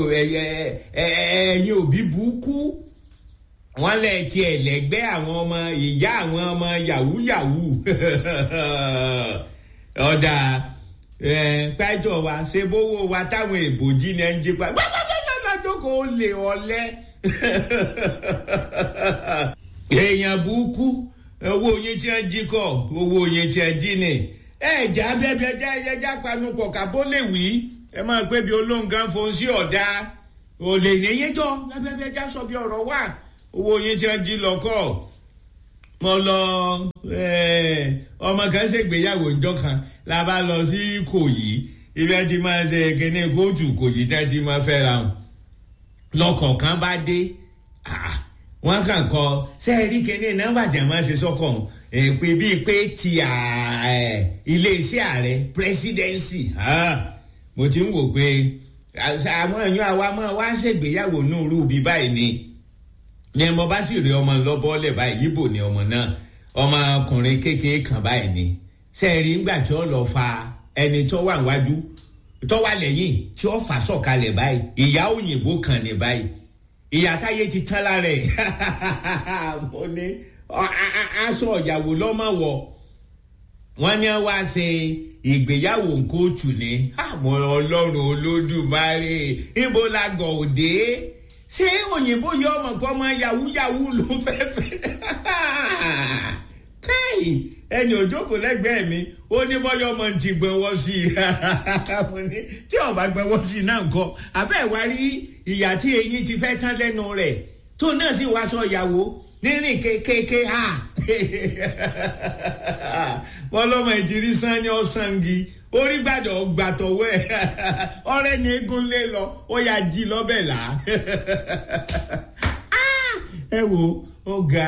ẹ̀yin òbí burúkú wọ́n lẹ̀ tiẹ̀ lẹ́gbẹ́ àwọn ọmọ ìyá àwọn ọmọ yahoo ọ̀dà pẹ́jọ wa ṣe bówó wa táwọn èbòjì ni ẹ ń jí pa gbàgbàgbàgbà tó kò lè ọ̀lẹ́ èèyàn burúkú owó yín tí wọ́n jí kọ́ owó yín tí wọ́n jí ni ẹ̀já bẹ́ẹ̀ ẹja panupọ̀ kábó lè wí ẹ máa pé bí olóńgán fòun sí ọ̀dà olè yẹn jọ bẹ́ẹ̀ ẹja sọ bí ọ̀rọ̀ wà owó yín tí wọ́n jí lọ́kọ̀ mo lọ ọmọ kan ṣègbéyàwó ńjọ́ kan la bá lọ sí Ìkòyí ibi ẹ ti máa ṣe kíní kóòtù Ìkòyí tẹ́ ti máa fẹ́ ra lọ́kọ̀ kan bá dé wọ́n kàn kọ sẹ́ẹ̀rí kíní nọ́mbà jẹ́ máa ṣe sọ́kọ̀ pé bíi pé ti iléeṣẹ́ ààrẹ presidency mo ti ń wò pé àwọn èèyàn àwa máa wá ṣègbéyàwó nùrù bí báyìí ni mo bá sì rí ọmọ lọ́bọ́ọ́lẹ̀ báyìí Ìgbò ni ọmọ náà ọmọkùnrin kékeré kan báyìí ni sẹ́ẹ̀rí ńgbà tí ó lọ fa ẹni tó wà níwájú tó wà lẹ́yìn tí ó fà sọ̀kalẹ̀ báyìí ìyá òyìnbó kan ní báyìí ìyá táyé ti tán lára ẹ̀ mo ní aṣọ ìyàwó lọ́mọ wọ̀ wọ́n ní wá ṣe ìgbéyàwó nkóòtù ni àmọ́ Ọlọ́run Olódùmarè ibo la gọ̀ òde ṣé òyìnbó yọ ọmọ pọ̀ ọmọ yahoo ló fẹ́fẹ́ káì ẹni òjókòó lẹ́gbẹ̀ẹ́ mi ó ní bọ́yọ̀ ọmọ ti gbọ́wọ́ sí i mo ní tí ọba gbọ́wọ́ sí i náà kọ́ abẹ́ ìwà rí ìyá tí eyín ti fẹ́ tán lẹ́nu rẹ̀ tó náà sì wá sọ ìyàwó nírìn kékeré wọn lọ́mọ ìjírí sàn ní ọ̀sángi orí gbàdọ̀ gbàtọ̀wọ́ ẹ̀ ọ̀rẹ́ ni eégún lé lọ ó yà jí lọ́bẹ̀ là ẹ wo ó ga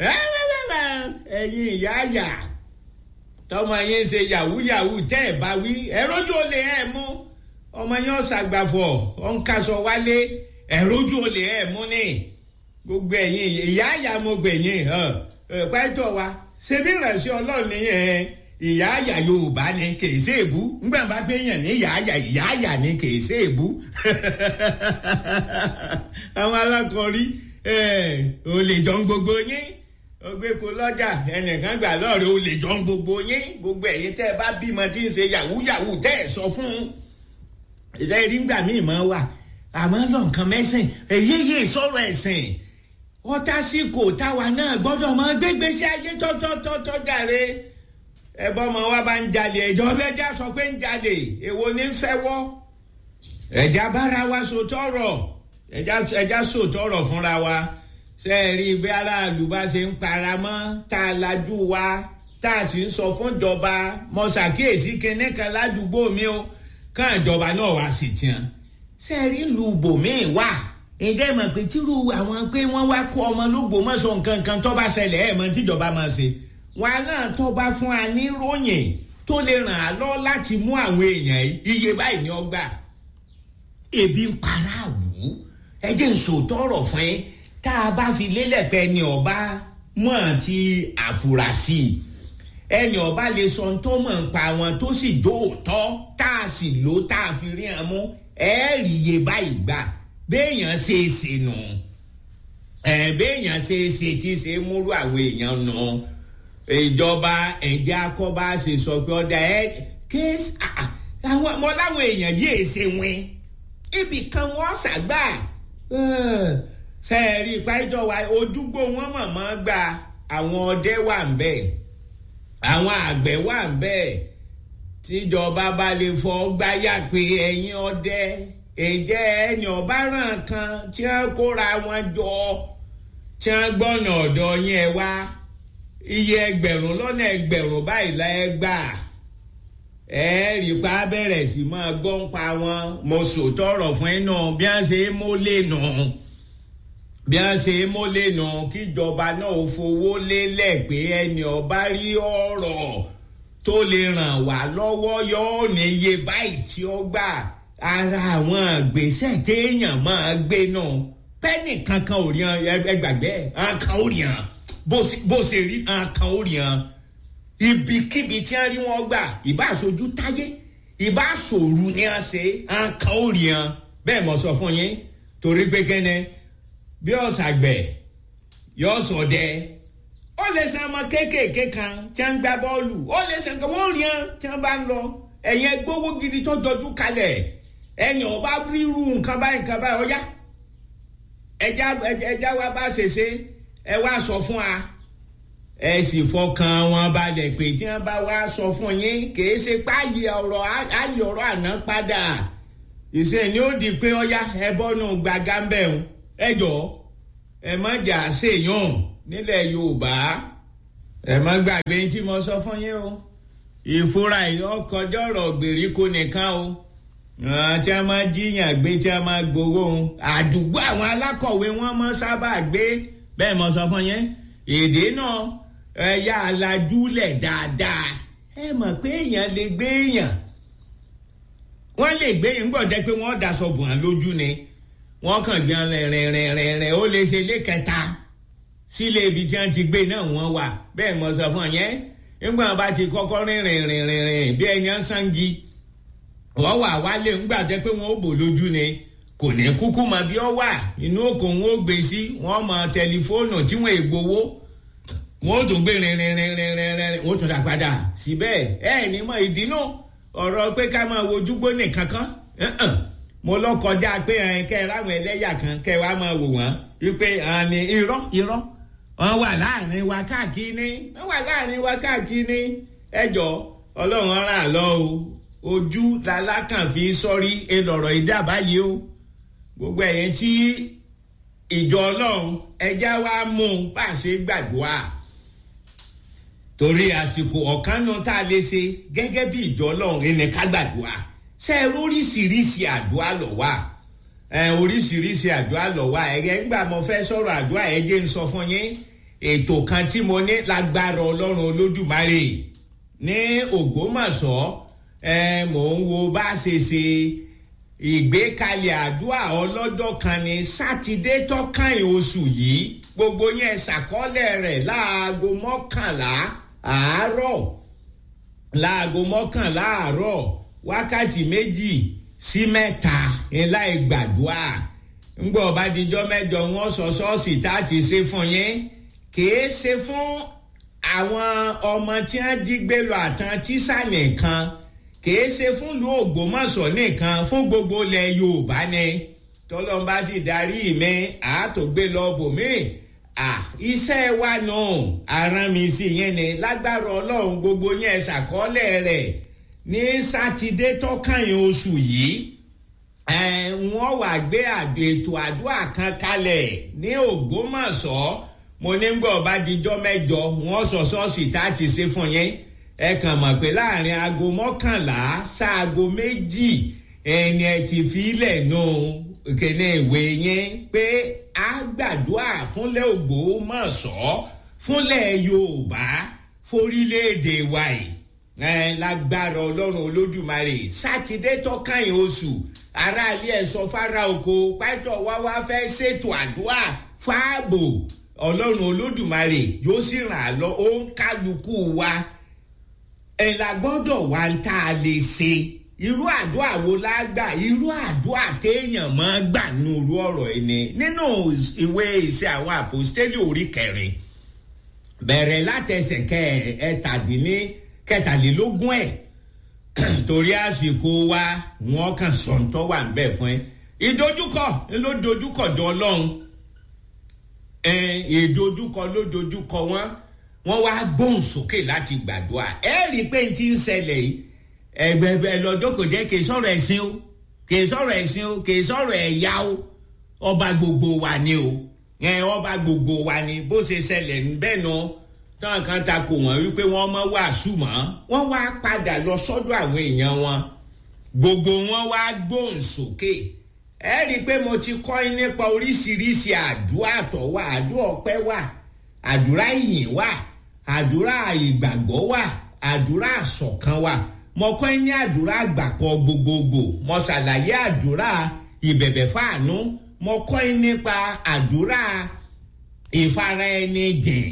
ẹ̀yin ìyá àyà tọmọ yẹn ṣe yahoo tẹ́ ẹ̀ bá wí ẹ̀rọ́jú olè ẹ̀ mú ọmọ yẹn ọ̀sàgbàfọ̀ ọ̀nkaṣọ wálé ẹ̀rọ́jú olè ẹ̀ mú ní gbogbo ẹ̀yin ìyá àyà mo gbẹ̀yìn pẹ́tọ̀ wa ṣe bí ìrẹsì Ọlọ́run nìyẹn ìyá àyà Yorùbá ni kìí ṣe èbú ńgbà bá gbé yàn ní ìyá àyà ni kìí ṣe èbú àwọn alákọ̀ọ́rí olè jọ ń gbogbo yín ọgbẹ́kọ lọ́jà ẹnìkan gbà lọ́ọ̀rẹ́ olè jọ ń gbogbo yín gbogbo ẹ̀yin tẹ́ ẹ bá bímọ tí ń ṣe yahoo tẹ́ ẹ sọ fún un ìṣe rí ńgbà míì mọ́ wà àmọ́ lọ́nkàn mẹ́sìn èyí sọ̀rọ̀ ẹ̀sìn ọ̀tásìkò táwa náà gbọ́dọ̀ mọ gbégbèsè ayé tọ́tọ́tọ́tọ́ jàre ẹ̀bọ́n ọmọ wa bá ń jalè ẹ̀jọ́ ọlẹ́jà sọ pé ń jalè èwo ní ń fẹ́ wọ́ ẹ̀já bára wa sòtọ́rọ̀ ẹ̀já sòtọ́rọ̀ fúnra wa ṣe é rí bí aráàlú bá ṣe ń para mọ́ tá a lajú wa tá a sì ń sọ fún ìjọba mo ṣàkíyèsí kinní kan ládùúgbò mi o kàn ìjọba náà wá sí tiẹ̀ ṣe é rí lu bòmíì wà ǹjẹ́ mọ̀ pé tírú àwọn pé wọ́n wá kó ọmọ l'Ógbómọ̀ṣọ́ nǹkan kan tó bá ṣẹlẹ̀ ẹ̀ mọ̀ tíjọba máa ṣe wọn náà tó bá fún wa ní ròyìn tó lè ràn á lọ láti mú àwọn èèyàn iye báyìí ní ọgbà ebi ń para wù ẹ jẹ́ ń sòótọ́ ọ̀rọ̀ fún yín tá a bá fi lélẹ̀ pẹ́ ni ọba mọ̀ ti àfúrásì ẹni ọba lè sọ tó mọ̀ ń pa wọn tó sì dóòtọ́ tá a sì lò tá a fi rí wọn mú ẹ̀ẹ́rì iye báyìí gbà béèyàn ṣe é ṣe nù béèyàn ṣe é ṣe tí ṣe múrú àwọn èèyàn nù ìjọba ẹ̀jẹ̀ akọ́bá ṣe sọ pé ọ̀dà kéésì àwọn ọmọ láwọn èèyàn yìí ṣe wọn ibì kan wọ́n ṣàgbà sẹ́ẹ̀rì ìpájọ wa ojúgbò wọn mọ̀mọ́ gba àwọn ọdẹ wà ń bẹ̀ àwọn àgbẹ̀ wà ń bẹ̀ tíjọba bá lè fọ́ gbáyà pé ẹ̀yin ọdẹ ǹjẹ́ ẹni ọba ràn kan tí wọ́n kóra wọn jọ tí wọ́n gbọ́nà ọ̀dọ̀ yẹn wá iye ẹgbẹ̀rún lọ́nà ẹgbẹ̀rún báyìí la ẹ gbà rí pa bẹ̀rẹ̀ sí máa gbọ́ ń pa wọn mo sòtọ́rọ̀ fún ẹ náà bí wọ́n ṣe é mólè nù bí wọ́n ṣe é mólè nù kíjọba náà fowó lélẹ̀ pé ẹni ọba rí ọ̀rọ̀ tó lè ràn wá lọ́wọ́ yóò ní iye báyìí tí ó gbà ara àwọn ìgbésẹ̀ téèyàn máa gbé náà pẹ́ẹ́nì kankan ò rí ẹgbàgbẹ́ àǹkan ò rí hàn bó ṣe rí àǹkan ò rí hàn ibikíbi tí wọ́n rí wọn gbà ìbá aṣojú táyé ìbá aṣòru ni wọ́n ṣe àǹkan ò rí hàn bẹ́ẹ̀ mo sọ fún yín torí pé kẹ́nẹ́ bí ọ̀sàgbẹ̀ yóò sọdẹ ó lè san ọmọ kéékèèké kan tí wọ́n ń gbá bọ́ọ̀lù ó lè san nǹkan wọ́n rí hàn tí wọ́n bá ń lọ ẹ̀yẹn gbówó gidi tó jọjú kalẹ̀ ẹ̀yìn ọba ríru nǹkan báyìí ọ̀yá ẹja wa bá ṣe ẹ wá sọ fún wa ẹ sì fọkàn wọn balẹ̀ pé tí wọ́n bá wá sọ fún yín kìí ṣe páàyè ọ̀rọ̀ àná padà ìṣe ni ó di pé ọ̀yá ẹ bọ́nù gbàgà ń bẹ̀ ẹ jọ ẹ má jà ṣèyàn nílẹ̀ Yorùbá ẹ má gbàgbé tí mo sọ fún yín o ìfura ìyọkọjọ́rọ̀ gbèríko nìkan o tí a máa jíyàn gbé tí a máa gbowó àdúgbò àwọn alákọ̀wé wọn máa sábà gbé bẹ́ẹ̀ mo sọ fún yín èdè náà ẹ̀yà alájúlẹ̀ dáadáa ẹ mọ̀ pé èèyàn lè gbé èèyàn wọ́n lè gbé yín gbọ́dọ̀ jẹ́ pé wọ́n daṣọ bùn án lójú ni wọ́n kàn gbé rìnrìn ó lè ṣe ilé kẹta sílé ibi tí wọ́n ti gbé náà wọ́n wà bẹ́ẹ̀ mo sọ fún yín nígbà wọn bá ti kọ́kọ́ rìnrìn bí ẹ̀yàn sangi wọ́n wà wálé ńgbà jẹ́ pé wọ́n ó bò lójú ni kò ní kúkú mọ bí ó wà inú òkò wọn ó gbé sí wọ́n mọ tẹlifóònù tí wọ́n ègbowó wọ́n ó tún gbé rìnrìn wọ́n tún dà padà síbẹ̀ ní mọ ìdínú ọ̀rọ̀ pé ká máa wojú gbóni kankan mo lọ kọjá pé kẹ́ ráwọn ẹlẹ́yà kan kẹ́ wàá máa wò wọ́n wípé àní irọ́ wọ́n wà láàrin wa káàkiri ẹjọ́ ọlọ́run ara àlọ́ o ojú lalákàn fi sọ́rí elọ̀rọ̀ ìdábà yìí o gbogbo ẹ̀yẹn tí ìjọ ọlọ́run ẹja wa mú bá a ṣe gbàdúrà torí àsìkò ọ̀kanú tá a lè ṣe gẹ́gẹ́ bí ìjọ ọlọ́run ẹni ká gbàdúrà ṣe oríṣiríṣi àdúrà ló wà oríṣiríṣi àdúrà ló wà ẹ̀yẹ ńgbà mo fẹ́ sọ̀rọ̀ àdúrà ẹ̀jẹ̀ ń sọ fún yín ètò kan tí mo ní lágbára ọlọ́run olódùmarè ní Ògbómọ̀ṣọ́ mò ń wo bá ṣe ṣe ìgbékalẹ̀ àdúrà ọlọ́jọ́ kan ní sátidé tọ́kàn oṣù yìí gbogbo yẹn ṣàkọọ́lẹ̀ rẹ̀ láago 11 àárọ̀ wákàtí 2 sí 3 ńlá ìgbàdúrà ńgbọ́ bá dijọ́ mẹ́jọ wọn sọ ṣọ́ọ̀ṣì tá a ti ṣe fún yín kìí ṣe fún àwọn ọmọ tí wọ́n jí gbé lọ àtàn tíṣà nìkan kìí ṣe fún ìlú Ògbómọ̀ṣọ́ nìkan fún gbogbo ilẹ̀ Yorùbá ni tọ́lọ́mbà sì darí mi àátògbé lọ bòmí iṣẹ́ wa nù aràn mi sí yẹn ni lágbára Ọlọ́run gbogbo yẹn ṣàkọọ́lẹ̀ rẹ̀ ní sátidé tọ́kàn oṣù yìí wọ́n wá gbé ètò àdúrà kan kalẹ̀ ní Ògbómọ̀ṣọ́ mo ní gbọ́ bá dijọ́ mẹ́jọ wọ́n sọ ṣọ́ọ̀ṣì tá a ti ṣe fún yín ẹ kàn mọ̀ pé láàrin aago 11 sáago 2 ẹni ẹ ti fi ilẹ̀ nù kéde ìwé yẹn pé a gbàdúrà fúnlẹ̀ Ògbómọ̀ṣọ́ fúnlẹ̀ Yorùbá forílẹ̀-èdè wa yìí lágbára Ọlọ́run Olódùmarè sátidé tọ́kàn oṣù aráàlú ẹ̀ sọ fara oko pátọ̀ wá fẹ́ ṣètò àdúrà fáàbò Ọlọ́run Olódùmarè yóò sì ràn án lọ ó ń kálukú wa ẹ̀ la gbọ́dọ̀ wá ń tá a lè ṣe irú àdúrà wo la gbà irú àdúrà téèyàn máa gbà nínú irú ọ̀rọ̀ ẹni nínú ìwé Iṣẹ́ àwọn Àpọ́stélì orí 4 bẹ̀rẹ̀ látẹsẹ̀ kẹtàlélógún ẹ̀ torí àsìkò wa wọn kàn sọ̀ǹtọ́ wà ń bẹ̀ fún ẹ ìdojúkọ ló dojúkọ jọ Ọlọ́run ìdojúkọ ló dojúkọ wọn wá gbóhùn sókè láti gbàdúrà ẹ rí i pé n ti ń ṣẹlẹ̀ yìí ẹgbẹ̀gbẹ̀ lọ́jọ́ kò jẹ́ kì í sọ̀rọ̀ ẹ̀sìn o kì í sọ̀rọ̀ ẹ̀sìn o kì í sọ̀rọ̀ ẹ̀yà o ọba gbogbo wa ni o ọba gbogbo wa ni bó ṣe ṣẹlẹ̀ níbẹ̀ náà táwọn kan takò wọ́n wípé wọ́n mọ́ wàásù mọ́ wọ́n wá padà lọ sọ́dọ̀ àwọn èèyàn wọn gbogbo wọn wá gbóhùn sókè ẹ rí i pé mo ti kọ́ yín nípa oríṣiríṣi àdúrà tó wà àdúrà ọpẹ́ wà àdúrà ìyìn wà àdúrà ìgbàgbọ́ wà àdúrà àṣọ̀kan wà mo kọ́ yín ní àdúrà àgbàpọ̀ gbogbogbò mo ṣàlàyé àdúrà ìbẹ̀bẹ̀ fáànú mo kọ́ yín nípa àdúrà ìfara ẹni jìn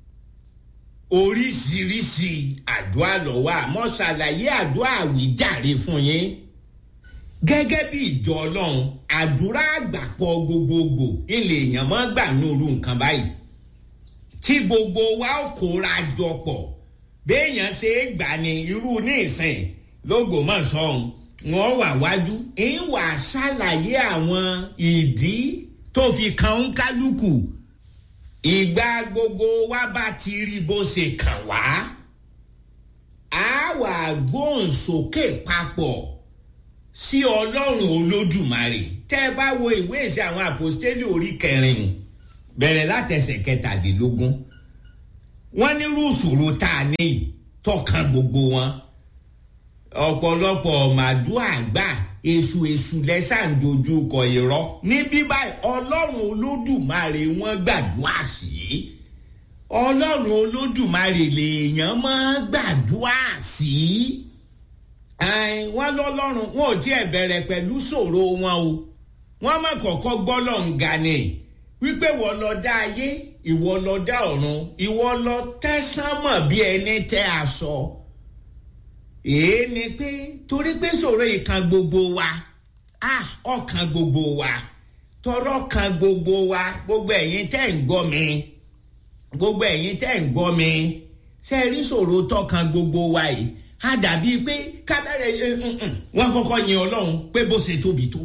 oríṣiríṣi àdúrà ló wà mo ṣàlàyé àdúrà àwíjàre fún yín gẹ́gẹ́ bí ìjọ Ọlọ́run àdúrà àgbàpọ̀ gbogbogbò ilé èèyàn máa gbà ní orú nǹkan báyìí tí gbogbo wa ó kóra jọ pọ̀ béèyàn ṣe é gbà ní irú ní ìsìn l'Ógbómọ̀ṣọ́ wọn wà wájú ń wà ṣàlàyé àwọn ìdí tó fi kan ń kálukú ìgbà gbogbo wa bá ti rí bó ṣe kàn wá á wà gbóhùn sókè papọ̀ sí Ọlọ́run Olódùmarè tẹ́ bá wo ìwé Iṣẹ́ àwọn Àpọ́stélì orí 4 bẹ̀rẹ̀ látẹsẹ̀ 17 wọ́n ní rúṣòro tá a ní tọkàn gbogbo wọn ọ̀pọ̀lọpọ̀ màdúà gbà èṣù lẹ́sàn dojú kọ irọ́ ní bíbá Ọlọ́run Olódùmarè wọ́n gbàdúrà sí Ọlọ́run Olódùmarè lèèyàn máa gbàdúrà sí wọ́n lọ́lọ́run wọn ò tiẹ̀ bẹ̀rẹ̀ pẹ̀lú ṣòro wọn o wọ́n má kọ́kọ́ gbọ́ lọ́ǹga ni wípé wọ́n ló dá ayé ìwọ ló dá ọ̀run ìwọ ló tẹ́ sánmọ̀ bí ẹni tẹ́ aṣọ èé ni pé torí pé ṣòro ìkan gbogbo wa ọkàn gbogbo wa tọrọ kan gbogbo wa gbogbo ẹ̀yin tẹ́ ń gbọ́ mi gbogbo ẹ̀yin tẹ́ ń gbọ́ mi ṣe rí ṣòro tọkàn gbogbo wa yìí á dàbí pé kábẹ́rẹ́ wọ́n kọ́kọ́ yin Ọlọ́run pé bó ṣe tóbi tó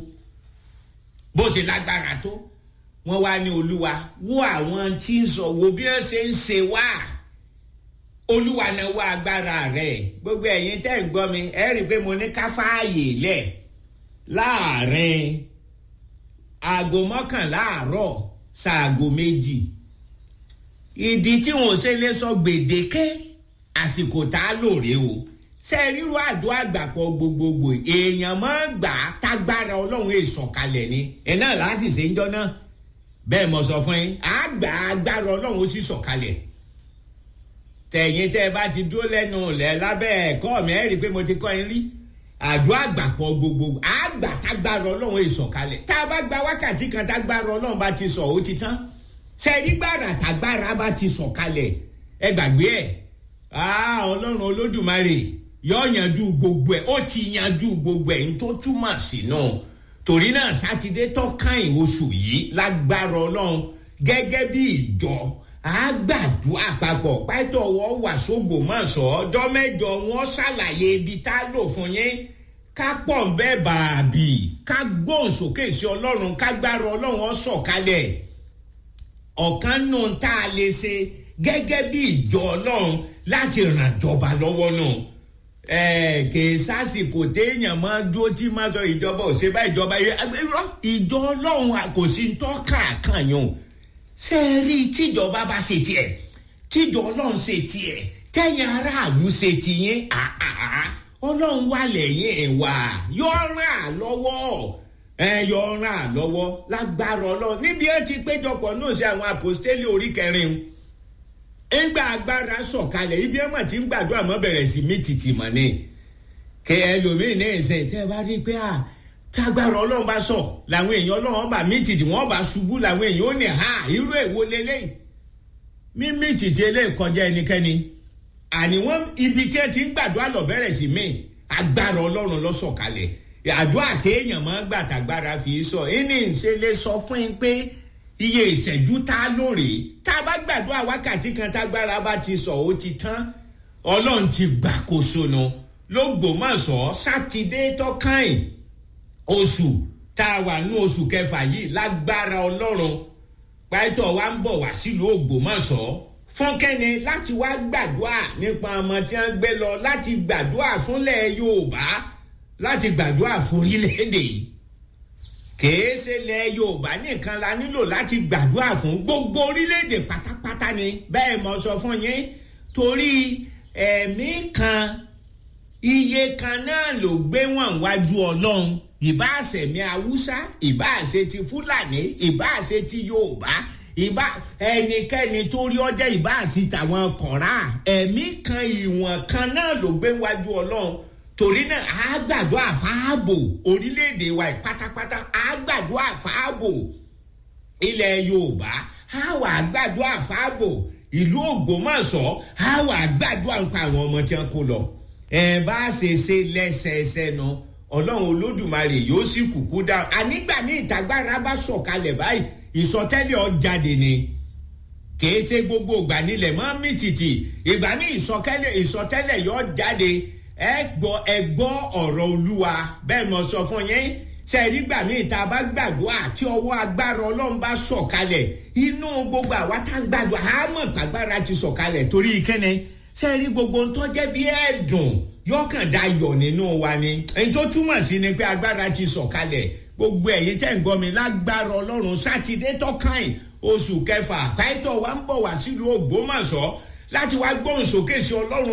bó ṣe lágbára tó wọ́n wá ní Olúwa wo àwọn tí ń sọ wo bí wọ́n ṣe ń ṣe wá Olúwa náà wá agbára rẹ̀ gbogbo ẹ̀yin tẹ́ ń gbọ́ mi ẹ rí i pé mo ní ká fààyè lẹ̀ láàrin aago 11 àárọ̀ ṣaago 2 ìdí tí wọn ò ṣe lè sọ gbèdéke àsìkò tá a lòrè o ṣe ríru àdúrà àgbàpọ̀ gbogbogbò èèyàn máa gbà tágbára Ọlọ́run èsọ̀kalẹ̀ ni ẹ̀ náà láṣìṣe ń jọ náà bẹ́ẹ̀ mo sọ fún yín àgbà agbára Ọlọ́run ó sì sọ̀kalẹ̀ tẹ̀yìn tẹ́ ẹ bá ti dúró lẹ́nu lẹ̀ lábẹ́ ẹ̀kọ́ mi ẹ̀ rí i pé mo ti kọ́ yín rí àdúrà àgbàpọ̀ gbogbogbò àgbà tágbára Ọlọ́run èsọ̀kalẹ̀ tá a bá gba wákàtí kan tágbára Ọlọ́run bá ti sọ ó ti tán ṣe rí gbàrà tágbára bá ti sọ̀kalẹ̀ ẹ gbàgbé ẹ̀ Ọlọ́run Olódùmarè yóò yanjú gbogbo ẹ̀ ó ti yanjú gbogbo ẹ̀ ń tó túmọ̀ sí náà torí náà sátidé tó kàn oṣù yìí lágbára Ọlọ́run gẹ́gẹ́ bí ìjọ àgbàdúrà àpapọ̀ pátọ̀ wọ́n wà s'Ógbómọ̀ṣọ́ ọjọ́ mẹ́jọ wọ́n ṣàlàyé ibi tá a lò fún yín ká pọ̀ ń bẹ́ẹ̀ bàbí ká gbóhùn sókè sí Ọlọ́run ká gbára Ọlọ́run ó sọ̀kalẹ̀ ọ̀kan nù tá a lè ṣe gẹ́gẹ́ bí ìjọ Ọlọ́run láti ràn jọba lọ́wọ́ náà kì í sásìkò téèyàn máa dúró tí máa sọ ìjọba ò ṣe bá ìjọba ìjọ Ọlọ́run kò sí ń tọ́ka kan yàn ṣe rí tíjọba bá ṣe tiẹ̀ tíjọ Ọlọ́run ṣe tiẹ̀ tẹ̀yìn aráàlú ṣe tiyín Ọlọ́run wà lẹ́yìn ẹ̀ wá yóò ràn án lọ́wọ́ yóò ràn án lọ́wọ́ lágbára Ọlọ́run níbi ẹ ti péjọpọ̀ náà ṣe àwọn Àpọ́stélì orí 4 ìgbà agbára sọ̀kalẹ̀ ibi ẹ̀ mà ti ń gbàdúrà mọ́ bẹ̀rẹ̀ sí mí tìtì mọ́ ni kẹ ẹlòmíín ní ìsìn tẹ́ ẹ bá rí pé tágbára Ọlọ́run bá sọ làwọn èèyàn Ọlọ́run bá mí tìtì wọ́n bá ṣubú làwọn èèyàn ó ní irú èwo lélẹ́yìn mímí tìtì eléyìí kọjá ẹnikẹ́ni àní wọ́n ibi tí ẹ ti ń gbàdúrà lọ bẹ̀rẹ̀ sí mí agbára ọlọ́run ló sọ̀kalẹ̀ àdúrà téèyàn máa ń gbà tàgbára fi sọ ẹni ṣe lè sọ fún yín pé iye ìṣẹ́jú tá a lóore tá a bá gbàdúrà wákàtí kan tágbára bá ti sọ ó ti tán ọlọ́run ti gbàkóso nu l'Ógbómọ̀ṣọ́ sátidé tọ́kàn oṣù tá a wà ní oṣù kẹfà yìí lágbára ọlọ́run pàtó wa ń bọ̀ wá sílùú Ògbómọ̀ṣọ́ fúnkẹ́ni láti wá gbàdúrà nípa ọmọ tí wọ́n gbé lọ láti gbàdúrà fúnlẹ̀ Yorùbá láti gbàdúrà fún orílẹ̀-èdè yìí kìí ṣe ilẹ̀ Yorùbá nìkan la nílò láti gbàdúrà fún gbogbo orílẹ̀-èdè pátápátá ni bẹ́ẹ̀ mo sọ fún yín torí ẹ̀mí kan iye kan náà ló gbé wọn wájú Ọlọ́run ìbáṣẹ̀mí Haúsá ìbáṣe ti Fúlàní ìbáṣe ti Yorùbá ìbá ẹnikẹ́ni tó rí ọjọ́ ìbáṣe tàwọn kọ̀ọ̀rá ẹ̀mí kan ìwọ̀n kan náà ló gbé wájú Ọlọ́run torí náà a gbàdúrà fáàbò orílẹ̀-èdè wa pátápátá a gbàdúrà fáàbò ilẹ̀ Yorùbá a wà gbàdúrà fáàbò ìlú Ògbómọ̀ṣọ́ a wà gbàdúrà nípa àwọn ọmọ tí wọ́n kó lọ bá a ṣe lẹ́sẹẹsẹ nu Ọlọ́run Olódùmarè yóò sì kúkú dá ànígbà ní ìtagbára bá sọ̀kalẹ̀ báyìí ìsọtẹ́lẹ̀ ó jáde ni kìí ṣe gbogbo ìgbà nílẹ̀ mọ́ mì tìtì ìgbà ní ìsọtẹ́lẹ̀ yóò jáde ẹ gbọ́ ọ̀rọ̀ Olúwa bẹ́ẹ̀ mo sọ fún yín ṣe nígbà míì tá a bá gbàdúrà tí ọwọ́ agbára Ọlọ́run bá sọ̀kalẹ̀ inú gbogbo àwa tá a gbàdúrà á mọ̀ pàgbára ti sọ̀kalẹ̀ torí kíni ṣe rí gbogbo tó jẹ́ bí ẹ̀dùn yọkàndá yọ̀ nínú wa ni èyí tó túmọ̀ sí ni pé agbára ti sọ̀kalẹ̀ gbogbo ẹ̀yin tẹ́ ń gbọ́ mi lágbára Ọlọ́run sátidé tọ́kàn oṣù kẹfà káìtọ́ wa ń bọ̀ wá sílùú Ògbómọ̀ṣọ́ láti wá gbóhùn sókè sí Ọlọ́run